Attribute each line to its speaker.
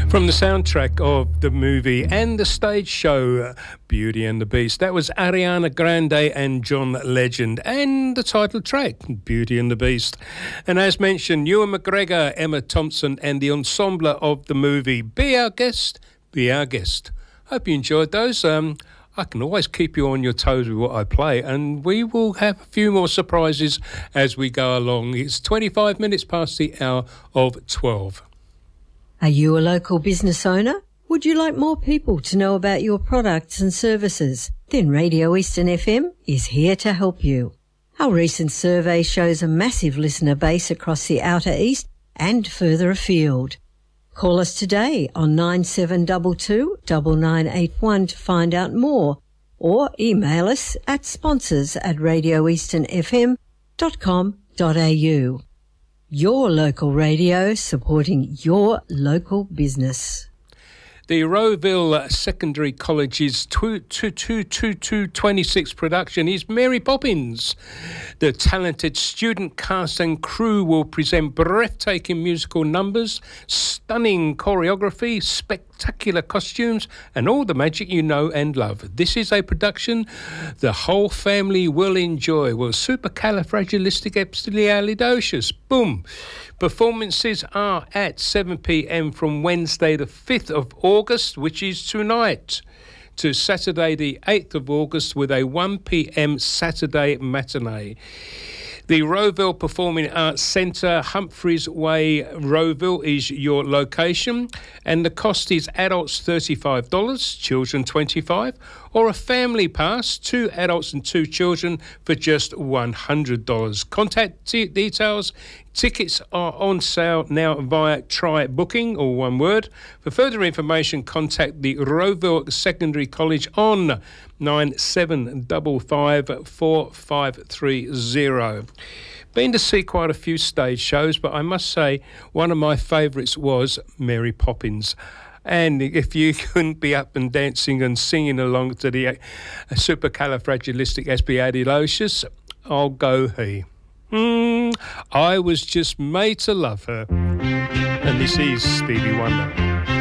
Speaker 1: From the soundtrack of the movie and the stage show Beauty and the Beast, that was Ariana Grande and John Legend, and the title track Beauty and the Beast. And as mentioned, Ewan McGregor, Emma Thompson and the ensemble of the movie Be Our Guest, Be Our Guest. Hope you enjoyed those. I can always keep you on your toes with what I play, and we will have a few more surprises as we go along. It's 25 minutes past the hour of 12.
Speaker 2: Are you a local business owner? Would you like more people to know about your products and services? Then Radio Eastern FM is here to help you. Our recent survey shows a massive listener base across the Outer East and further afield. Call us today on 9722 9981 to find out more, or email us at sponsors@radioeasternfm.com.au. Your local radio supporting your local business.
Speaker 1: The Rowville Secondary College's 22226 production is Mary Poppins. The talented student cast and crew will present breathtaking musical numbers, stunning choreography, spectacular costumes, and all the magic you know and love. This is a production the whole family will enjoy. Well, supercalifragilisticexpialidocious. Boom. Performances are at 7 p.m. from Wednesday the 5th of August, which is tonight, to Saturday the 8th of August with a 1 p.m. Saturday matinee. The Rowville Performing Arts Centre, Humphreys Way, Rowville is your location, and the cost is adults $35, children $25, or a family pass, 2 adults and 2 children for just $100. Contact details. Tickets are on sale now via Try Booking, or one word. For further information, contact the Rowville Secondary College on 9755 4530. Been to see quite a few stage shows, but I must say one of my favourites was Mary Poppins. And if you couldn't be up and dancing and singing along to the supercalifragilisticexpialidocious, I'll go he. I was just made to love her. And this is Stevie Wonder.